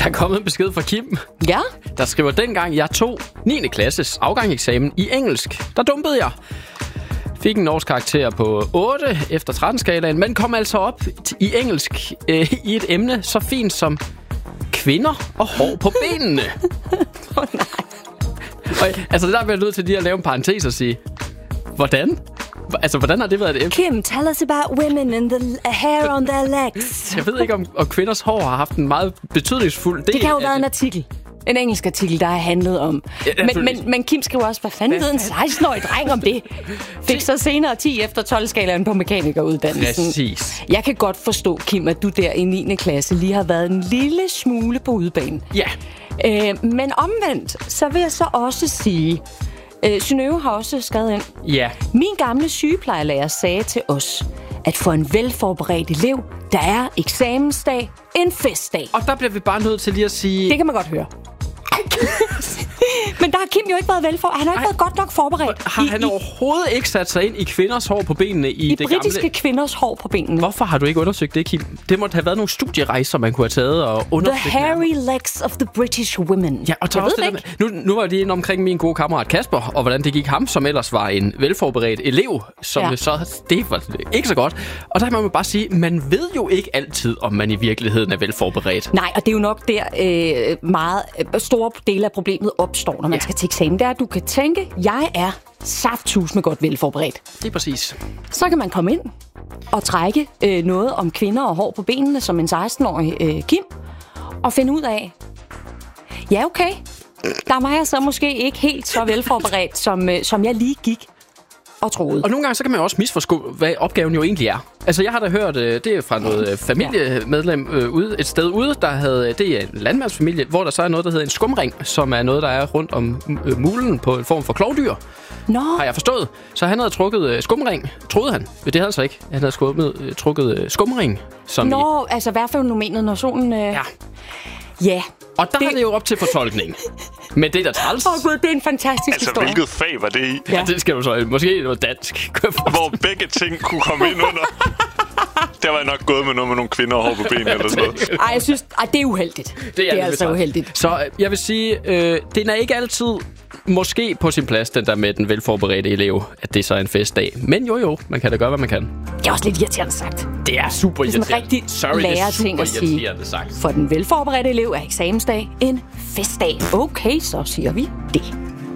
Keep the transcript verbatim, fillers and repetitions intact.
er kommet en besked fra Kim, Ja? der skriver, dengang jeg tog niende klasses afgangseksamen i engelsk, der dumpede jeg. Fik en årskarakter på otte efter tretten-skalaen, men kom altså op i engelsk øh, i et emne så fint som kvinder og hår på benene. Åh, nej. Og, altså, der bliver jeg nødt til lige at lave en parentes og sige, hvordan? Altså, hvordan har det været et emne? Kim, tell us about women and the hair on their legs. Jeg ved ikke, om, om kvinders hår har haft en meget betydningsfuld del. Det kan jo af være det. en artikel. En engelsk artikel, der har handlet om. Ja, men, men, men Kim skriver også, hvad fanden ved en seksten-årig dreng om det? Fik så senere ti efter tolv-skalaen på mekanikeruddannelsen. Præcis. Jeg kan godt forstå, Kim, at du der i niende klasse lige har været en lille smule på udebane. Ja. Øh, men omvendt, så vil jeg så også sige... Øh, Synøve har også skrevet ind. Ja. Min gamle sygeplejerlærer sagde til os, at for en velforberedt elev, der er eksamensdag en festdag. Og der bliver vi bare nødt til lige at sige... Det kan man godt høre. Men der har Kim jo ikke været velforberedt. Han har ikke Ej. været godt nok forberedt. Har han I, overhovedet ikke sat sig ind i kvinders hår på benene i, i det britiske gamle... kvinders hår på benene? Hvorfor har du ikke undersøgt det, Kim? Det måtte have været nogle studierejser, man kunne have taget og undersøgt. The hairy legs of the British women. Ja, og jeg også ved det det der med, nu, nu var jeg lige inde omkring min gode kammerat Kasper, og hvordan det gik ham, som ellers var en velforberedt elev, som Ja. ja. så, det var ikke så godt. Og der må man bare sige, man ved jo ikke altid, om man i virkeligheden er velforberedt. Nej, og det er jo nok der øh, meget øh, store dele af problemet opstår, når man ja. skal til eksamen. Det er, at du kan tænke, jeg er saftsus med godt velforberedt. Det er præcis. Så kan man komme ind og trække øh, noget om kvinder og hår på benene som en seksten-årig øh, Kim, og finde ud af, ja okay, der var jeg så måske ikke helt så velforberedt, som, øh, som jeg lige gik og troede. Og nogle gange så kan man jo også misforstå, hvad opgaven jo egentlig er. Altså, jeg har da hørt, øh, det er fra noget øh, familiemedlem øh, ude, et sted ude, der havde, det er en landmandsfamilie, hvor der så er noget, der hedder en skumring, som er noget, der er rundt om øh, mulen på en form for klovdyr. Nå. Har jeg forstået. Så han havde trukket øh, skumring, troede han. Men det havde han så ikke. Han havde skummet, øh, trukket øh, skumring. Som Nå, altså hvad for fænomenet, når solen... Øh... Ja. Ja. Og der det... er det jo op til fortolkning. Men det der træls... Åh oh, gud, det er en fantastisk Altså, historie. hvilket fag var det i? Ja, det skal du så... Måske noget dansk. Hvor begge ting kunne komme ind under. Der var jeg nok gået med noget med nogle kvinder og hår på benene eller sådan noget. Ej, jeg synes... Ej, det er uheldigt. Det er, det er altså træls. uheldigt. Så øh, jeg vil sige, øh, den er ikke altid måske på sin plads, den der med den velforberedte elev, at det så er en festdag. Men jo jo, man kan da gøre, hvad man kan. Det er også lidt irriterende sagt. Det er super Det er sådan en irriterende. rigtig Sorry, det er lærerting at super sige. irriterende sagt. For den velforberedte elev er eksamensdag en festdag. Okay, så siger vi det.